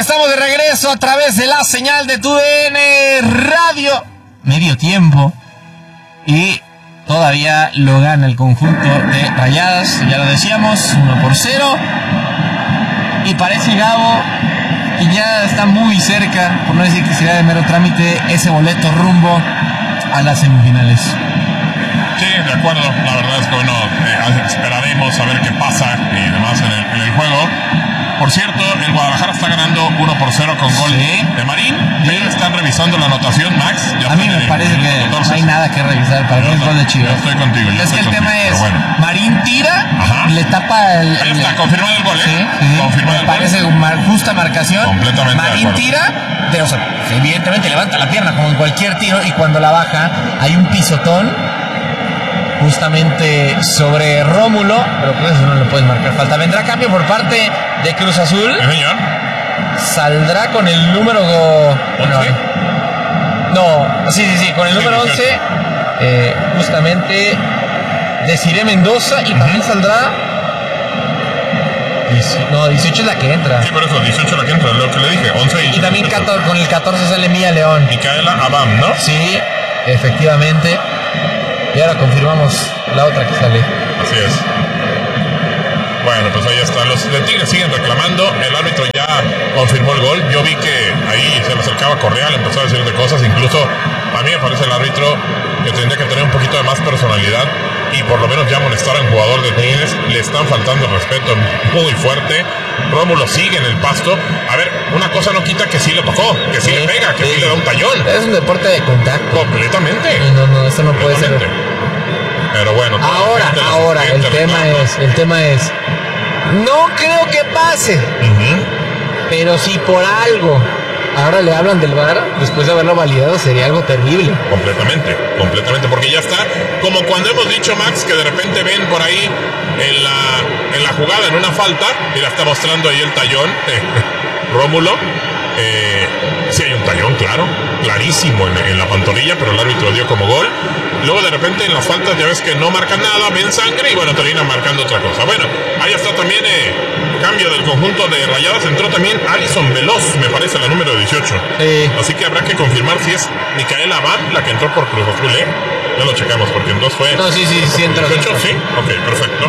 Estamos de regreso a través de la señal de TUDN Radio. Medio tiempo. Y todavía lo gana el conjunto de Rayadas. Ya lo decíamos, 1-0. Y parece, Gabo, que ya está muy cerca, por no decir que será de mero trámite, ese boleto rumbo a las semifinales. Sí, de acuerdo. La verdad es que bueno, esperaremos a ver qué pasa y demás en el juego. Por cierto, el Guadalajara está ganando 1-0 con gol de Marín. Ya están revisando la anotación, Max. A mí me parece que no hay nada que revisar para el gol de Chivas. Yo estoy contigo. Es que el tema es, bueno, Marín tira, le tapa Ahí está, confirmado el gol, ¿eh? Sí, confirmado me parece justa marcación. Completamente. Marín tira, pero o sea, evidentemente levanta la pierna como en cualquier tiro, y cuando la baja hay un pisotón justamente sobre Rómulo, pero pues eso no le puedes marcar falta. Vendrá cambio por parte de Cruz Azul. ¿Sí, señor? Saldrá con el número... Sí, con el número 11, justamente Desiree Mendoza, y también saldrá... 18 es la que entra. Sí, por eso, 18 es la que entra, es lo que le dije, 11 y también con el 14 sale Mía León. Micaela Abam, ¿no? Sí, efectivamente. Y ahora confirmamos la otra que sale. Así es. Bueno, pues ahí está. Los de Tigres siguen reclamando. El árbitro ya confirmó el gol. Yo vi que ahí se le acercaba Correa, le empezó a decir de cosas. Incluso a mí me parece el árbitro que tendría que tener un poquito de más personalidad y por lo menos ya molestar al jugador de Tigres. Le están faltando el respeto muy fuerte. Rómulo sigue en el pasto. A ver, una cosa no quita que sí le tocó, que sí le pega, que sí le da un tallón. Es un deporte de contacto. Completamente. No, eso no puede ser. Pero bueno. Ahora, el tema es, no creo que pase. Pero si por algo ahora le hablan del VAR, después de haberlo validado, sería algo terrible. Completamente, porque ya está, como cuando hemos dicho, Max, que de repente ven por ahí en la jugada, en una falta, y la está mostrando ahí el tallón, Rómulo, sí hay un tallón, clarísimo en la pantorrilla, pero el árbitro dio como gol. Luego de repente en las faltas ya ves que no marcan nada, ven sangre y bueno, terminan marcando otra cosa. Bueno, ahí está también cambio del conjunto de Rayadas. Entró también Alison Veloz, me parece, la número 18. Sí. Así que habrá que confirmar si es Micaela Abam la que entró por Cruz Azul, ¿eh? Ya lo checamos porque en dos fue... No, sí entró. 18, sí, ok, perfecto.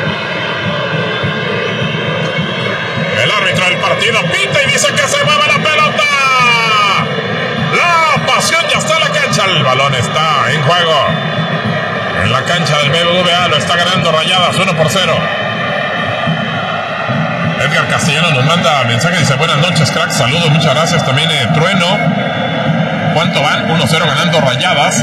El árbitro del partido pita y dice que se mueve la pelota. La pasión ya está en la cancha. El balón está en juego. En la cancha del BBVA lo está ganando Rayadas 1-0. Edgar Castellano nos manda mensaje, dice: buenas noches, crack, saludos, muchas gracias. También Trueno. ¿Cuánto van? 1-0 ganando Rayadas.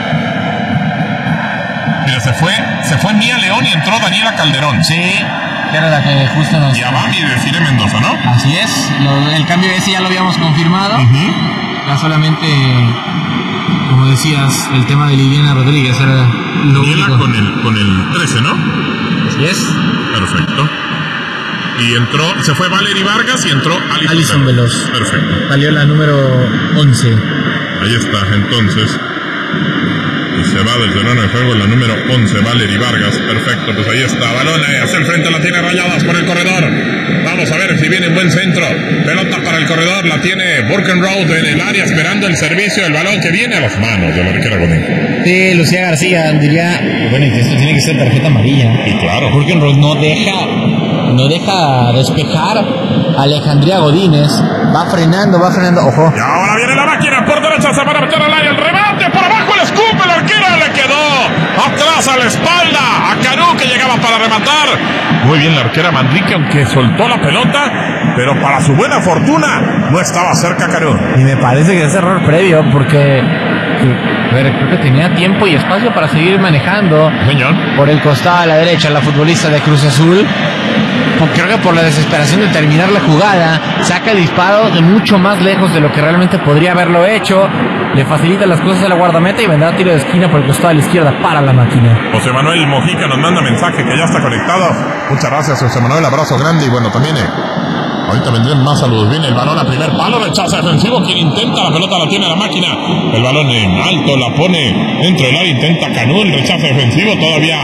Mira, se fue Mía León y entró Daniela Calderón. Sí, que era la que justo nos... Y Abam y Desiree Mendoza, ¿no? Así es, el cambio ese ya lo habíamos confirmado. Ya solamente, como decías, el tema de Liliana Rodríguez era lo único. Con el 13, ¿no? Así es. Perfecto. Y entró, se fue Valery Vargas y entró Alison Veloz. Perfecto. Salió la número 11. Ahí está, entonces. Y se va del terreno de juego la número 11, Valery Vargas. Perfecto, pues ahí está. Balón hacia el frente, la tiene Rayadas por el corredor. Vamos a ver si viene un buen centro. Pelota para el corredor, la tiene Burkenroad en el área esperando el servicio. El balón que viene a las manos de la arquera Godín. Sí, Lucía García diría, bueno, y esto tiene que ser tarjeta amarilla. Y claro. Burkenroad no deja despejar a Alejandría Godínez. Va frenando, ojo. Y ahora viene la máquina por derecha, se van a meter al área, el remate por abajo, el escupe, la arquera le quedó atrás a la espalda a Canú, que llegaba para rematar. Muy bien la arquera Manrique, aunque soltó la pelota, pero para su buena fortuna no estaba cerca Canú. Y me parece que es error previo, porque creo que tenía tiempo y espacio para seguir manejando. Señor. Por el costado a la derecha, la futbolista de Cruz Azul. Creo que por la desesperación de terminar la jugada, saca el disparo de mucho más lejos de lo que realmente podría haberlo hecho. Le facilita las cosas a la guardameta y vendrá tiro de esquina por el costado de la izquierda para la máquina. José Manuel Mojica nos manda mensaje que ya está conectado. Muchas gracias, José Manuel, abrazo grande. Y bueno, también ahorita vendrán más saludos. Viene el balón a primer palo, rechaza defensivo. Quien intenta, la pelota la tiene la máquina. El balón en alto, la pone dentro del área, intenta Canú, el rechazo defensivo. Todavía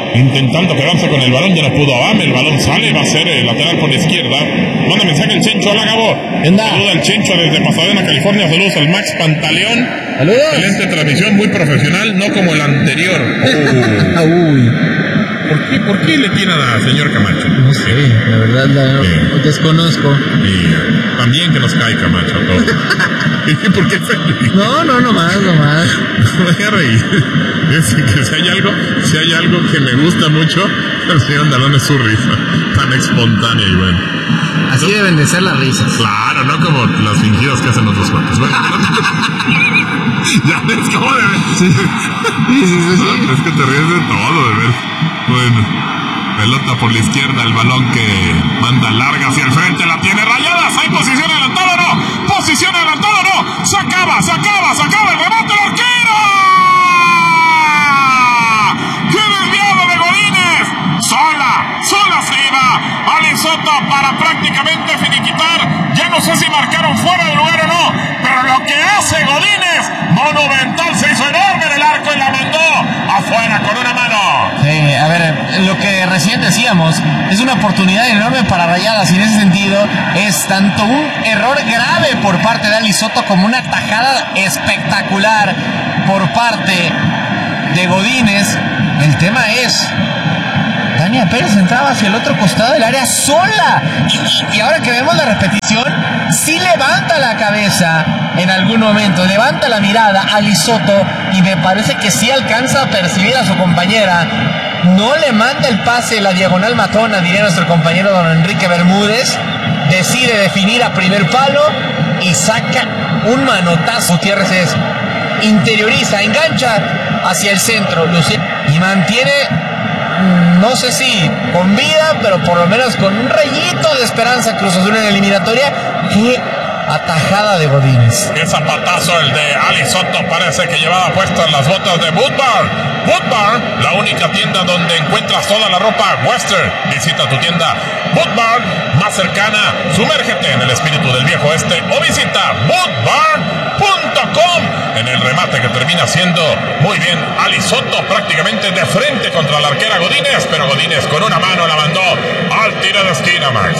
intentando quedarse con el balón, ya no pudo Abame, el balón sale, va a ser el lateral por la izquierda. Manda mensaje el Chencho, hola Gabo. Saluda al Chencho desde Pasadena, California. Saludos al Max Pantaleón. Saludos. Excelente transmisión, muy profesional, no como la anterior. Uy. ¿Por qué le tiran a señor Camacho? No sé, la verdad desconozco. Y también que nos cae Camacho a todos. ¿Por qué se ríe? No más. No me voy a reír. Es que si hay algo que me gusta mucho, el señor Andalón es su risa, tan espontánea y bueno. Así deben de ser las risas. Claro, no como las fingidas que hacen otros cuantos. Bueno, ya ves cómo de ver. Sí. Es que te ríes de todo, de ver. Bueno, pelota por la izquierda, el balón que manda larga hacia el frente, la tiene Rayadas, hay posición adelantada, no, posición adelantada, no, se acaba el remate, el arquero. ¡Qué desviado de Godínez! Sola se iba Ali Soto para prácticamente finiquitar. Ya no sé si marcaron fuera de lugar o no, pero lo que hace Godínez, monumental, se hizo enorme en el arco y la mandó afuera con una mano. Sí, a ver, lo que recién decíamos, es una oportunidad enorme para Rayadas y en ese sentido es tanto un error grave por parte de Ali Soto como una tajada espectacular por parte de Godínez. El tema es, Tania Pérez entraba hacia el otro costado del área sola y ahora que vemos la repetición, sí levanta la cabeza en algún momento, levanta la mirada Ali Soto y me parece que sí alcanza a percibir a su compañera. No le manda el pase, la diagonal matona, diría nuestro compañero don Enrique Bermúdez. Decide definir a primer palo y saca un manotazo. Gutiérrez interioriza, engancha hacia el centro, y mantiene, no sé si con vida, pero por lo menos con un rayito de esperanza Cruz Azul en la eliminatoria. ¡Qué atajada de Godínez! Qué zapatazo el de Ali Soto, parece que llevaba puestas las botas de Boot Barn, la única tienda donde encuentras toda la ropa western. Visita tu tienda Boot Barn más cercana, sumérgete en el espíritu del viejo oeste o visita bootbarn.com. En el remate que termina siendo muy bien Ali Soto, prácticamente de frente contra la arquera Godínez, pero Godínez con una mano la mandó al tiro de esquina, Max.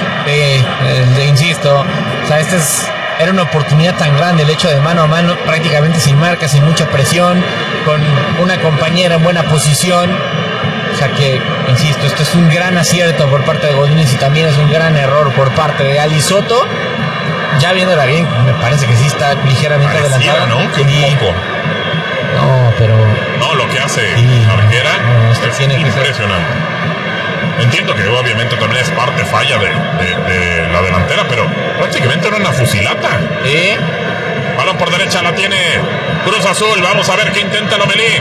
Insisto, o sea, era una oportunidad tan grande, el hecho de mano a mano, prácticamente sin marca, sin mucha presión, con una compañera en buena posición. O sea que, insisto, esto es un gran acierto por parte de Godínez y también es un gran error por parte de Ali Soto. Ya viéndola bien, me parece que sí está ligeramente adelantada. ¿No? Que un poco. No, pero... No, lo que hace la arquera es tiene impresionante. Entiendo que obviamente también es parte falla de la delantera, pero prácticamente era una fusilata. Balón por derecha la tiene Cruz Azul. Vamos a ver qué intenta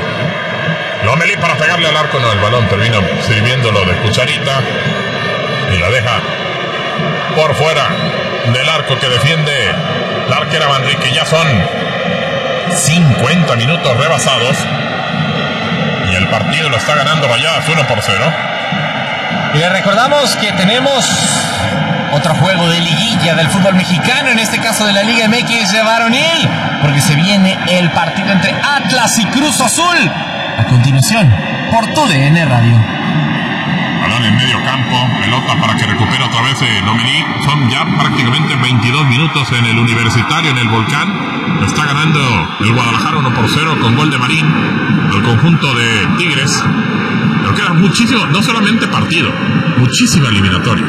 Lomelí para pegarle al arco. No, el balón termina sirviéndolo de cucharita y la deja por fuera del arco que defiende la arquera Manrique. Ya son 50 minutos rebasados y el partido lo está ganando Rayadas 1-0. Y le recordamos que tenemos otro juego de liguilla del fútbol mexicano, en este caso de la Liga MX de varonil, porque se viene el partido entre Atlas y Cruz Azul. A continuación, por TUDN Radio. Balón en medio campo, pelota para que recupere otra vez Lomelí. Son ya prácticamente 22 minutos en el Universitario, en el Volcán. Está ganando el Guadalajara 1-0 con gol de Marín al conjunto de Tigres. Pero queda muchísimo, no solamente partido, muchísima eliminatoria.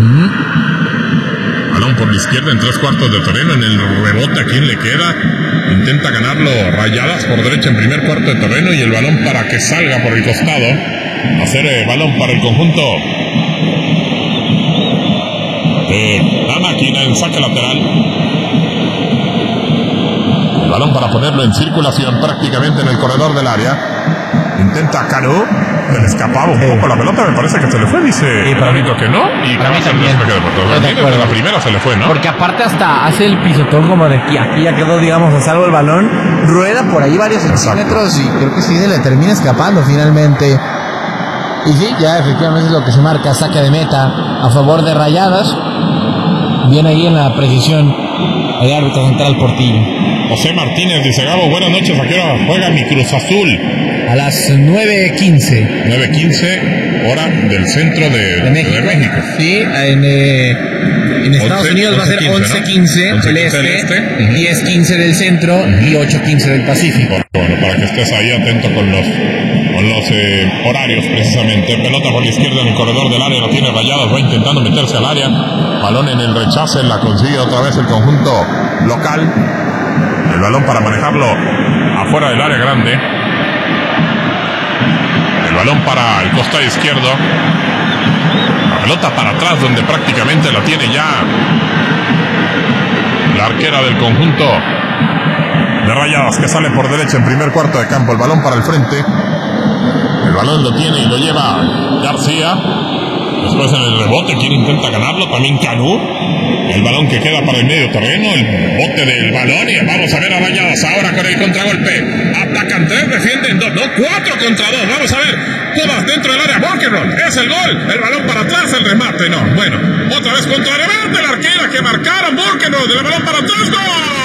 Balón por la izquierda en 3/4 de terreno, en el rebote, ¿a quién le queda? Intenta ganarlo Rayadas por derecha en primer cuarto de terreno y el balón para que salga por el costado. Hacer balón para el conjunto de la máquina en saque lateral. El balón para ponerlo en circulación prácticamente en el corredor del área. Intenta Cano, se le escapaba un poco la pelota, me parece que se le fue, dice Carlito que no, y para mí también. Desde la primera se le fue, ¿no? Porque aparte hasta hace el pisotón como de que aquí ya quedó, digamos, a salvo el balón, rueda por ahí varios centímetros y creo que sí se le termina escapando finalmente. Y sí, ya efectivamente es lo que se marca, saque de meta a favor de Rayadas. Bien ahí en la precisión el árbitro central Portillo. José Martínez dice: Gabo, buenas noches, ¿a qué hora juega mi Cruz Azul? A las 9:15. 9:15, hora del centro de México. Sí, en Estados Unidos va a ser 11:15 del este, 10:15 del centro y 8:15 del Pacífico. Bueno, para que estés ahí atento con los horarios precisamente. Pelota por la izquierda en el corredor del área, lo tiene Rayadas, va intentando meterse al área. Balón en el rechace, la consigue otra vez el conjunto local. El balón para manejarlo afuera del área grande. El balón para el costado izquierdo. La pelota para atrás, donde prácticamente la tiene ya la arquera del conjunto de Rayadas, que sale por derecha en primer cuarto de campo. El balón para el frente. El balón lo tiene y lo lleva García. Después en el rebote, quien intenta ganarlo, también Canú. El balón que queda para el medio terreno, el bote del balón, y vamos a ver a Rayadas ahora con el contragolpe. Atacan 3, defienden 2, no, 4 contra 2. Vamos a ver, todas dentro del área. Borkenroll, es el gol. El balón para atrás, el remate, no. Bueno, otra vez contra remate, la arquera que marcaron. Borkenroll, del balón para atrás, gol.